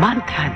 मंथन।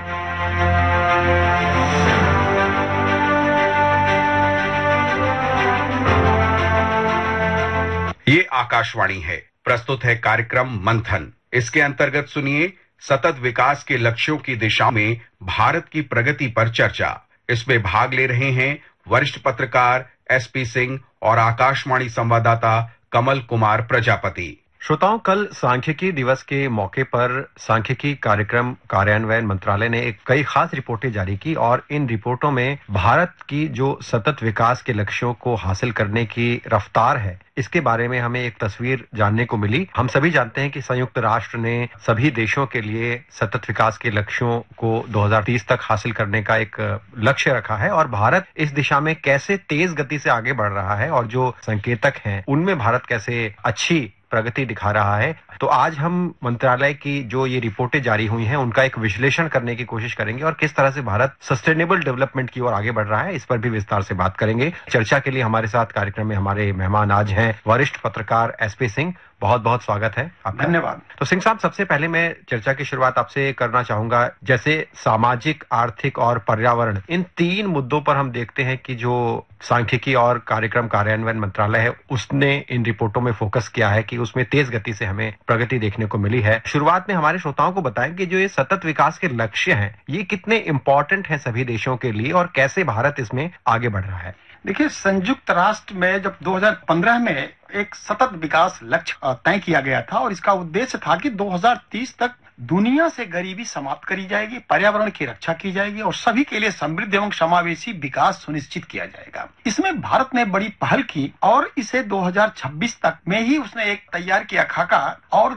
ये आकाशवाणी है। प्रस्तुत है कार्यक्रम मंथन। इसके अंतर्गत सुनिए सतत विकास के लक्ष्यों की दिशा में भारत की प्रगति पर चर्चा। इसमें भाग ले रहे हैं वरिष्ठ पत्रकार एसपी सिंह और आकाशवाणी संवाददाता कमल कुमार प्रजापति। श्रोताओं, कल सांख्यिकी दिवस के मौके पर सांख्यिकी कार्यक्रम कार्यान्वयन मंत्रालय ने कई खास रिपोर्टें जारी की और इन रिपोर्टों में भारत की जो सतत विकास के लक्ष्यों को हासिल करने की रफ्तार है, इसके बारे में हमें एक तस्वीर जानने को मिली। हम सभी जानते हैं कि संयुक्त राष्ट्र ने सभी देशों के लिए सतत विकास के लक्ष्यों को 2030 तक हासिल करने का एक लक्ष्य रखा है और भारत इस दिशा में कैसे तेज गति से आगे बढ़ रहा है और जो संकेतक हैं उनमें भारत कैसे अच्छी प्रगति दिखा रहा है। तो आज हम मंत्रालय की जो ये रिपोर्टें जारी हुई हैं उनका एक विश्लेषण करने की कोशिश करेंगे और किस तरह से भारत सस्टेनेबल डेवलपमेंट की ओर आगे बढ़ रहा है, इस पर भी विस्तार से बात करेंगे। चर्चा के लिए हमारे साथ कार्यक्रम में हमारे मेहमान आज हैं वरिष्ठ पत्रकार एसपी सिंह। बहुत बहुत स्वागत है आपका। धन्यवाद। तो सिंह साहब, सबसे पहले मैं चर्चा की शुरुआत आपसे करना चाहूंगा। जैसे सामाजिक, आर्थिक और पर्यावरण, इन तीन मुद्दों पर हम देखते हैं कि जो सांख्यिकी और कार्यक्रम कार्यान्वयन मंत्रालय है उसने इन रिपोर्टों में फोकस किया है कि उसमें तेज गति से हमें प्रगति देखने को मिली है। शुरुआत में हमारे श्रोताओं को बताएं कि जो ये सतत विकास के लक्ष्य हैं ये कितने इंपॉर्टेंट हैं सभी देशों के लिए और कैसे भारत इसमें आगे बढ़ रहा है। देखिए, संयुक्त राष्ट्र में जब 2015 में एक सतत विकास लक्ष्य तय किया गया था और इसका उद्देश्य था कि 2030 तक दुनिया से गरीबी समाप्त करी जाएगी, पर्यावरण की रक्षा की जाएगी और सभी के लिए समृद्ध एवं समावेशी विकास सुनिश्चित किया जाएगा। इसमें भारत ने बड़ी पहल की और इसे 2026 तक में ही उसने एक तैयार किया खाका और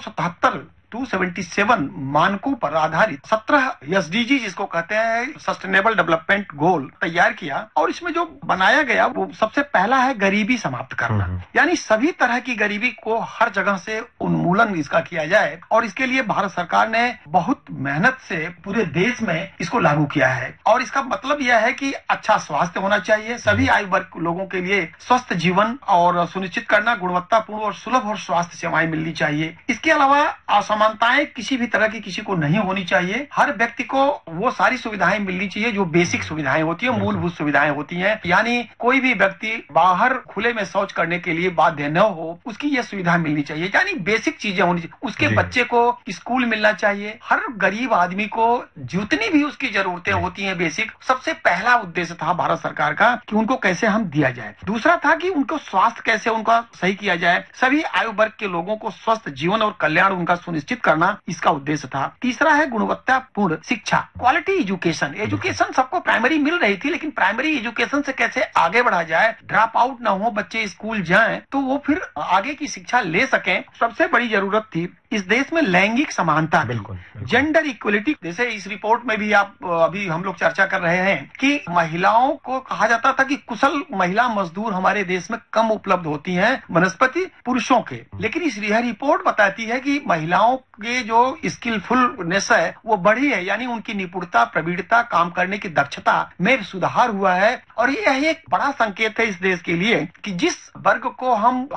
277 मानकों पर आधारित 17 एसडीजी जिसको कहते हैं सस्टेनेबल डेवलपमेंट गोल तैयार किया और इसमें जो बनाया गया वो सबसे पहला है गरीबी समाप्त करना, यानी सभी तरह की गरीबी को हर जगह से उन्मूलन इसका किया जाए और इसके लिए भारत सरकार ने बहुत मेहनत से पूरे देश में इसको लागू किया है। और इसका मतलब यह है कि अच्छा स्वास्थ्य होना चाहिए, सभी आयु वर्ग लोगों के लिए स्वस्थ जीवन और सुनिश्चित करना, गुणवत्तापूर्ण और सुलभ और स्वास्थ्य सेवाएं मिलनी चाहिए। इसके अलावा असमानताएं किसी भी तरह की किसी को नहीं होनी चाहिए। हर व्यक्ति को वो सारी सुविधाएं मिलनी चाहिए जो बेसिक सुविधाएं होती है, मूलभूत सुविधाएं होती हैं, यानी कोई भी व्यक्ति बाहर खुले में शौच करने के लिए बाध्य न हो, उसकी ये सुविधा मिलनी चाहिए, यानी बेसिक चीजें होनी चाहिए। उसके बच्चे को स्कूल मिलना चाहिए। हर गरीब आदमी को जितनी भी उसकी जरूरतें होती हैं बेसिक, सबसे पहला उद्देश्य था भारत सरकार का कि उनको कैसे हम दिया जाए। दूसरा था कि उनको स्वास्थ्य कैसे उनका सही किया जाए, सभी आयु वर्ग के लोगों को स्वस्थ जीवन और कल्याण उनका सुनिश्चित करना, इसका उद्देश्य था। तीसरा है गुणवत्तापूर्ण शिक्षा, क्वालिटी एजुकेशन। एजुकेशन सबको प्राइमरी मिल रही थी लेकिन प्राइमरी एजुकेशन से कैसे आगे बढ़ा जाए, ड्रॉप आउट ना हो, बच्चे स्कूल जाएं तो वो फिर आगे की शिक्षा ले सकें। सबसे बड़ी जरूरत थी इस देश में लैंगिक समानता, बिल्कुल जेंडर इक्वलिटी। जैसे इस रिपोर्ट में भी अभी हम लोग चर्चा कर रहे हैं कि महिलाओं को कहा जाता था कि कुशल महिला मजदूर हमारे देश में कम उपलब्ध होती हैं बनस्पति पुरुषों के, लेकिन इस रिपोर्ट बताती है कि महिलाओं के जो स्किलफुलनेस है वो बढ़ी है, यानी उनकी निपुणता, प्रवीणता, काम करने की दक्षता में सुधार हुआ है। और यह एक बड़ा संकेत है इस देश के लिए कि जिस वर्ग को हम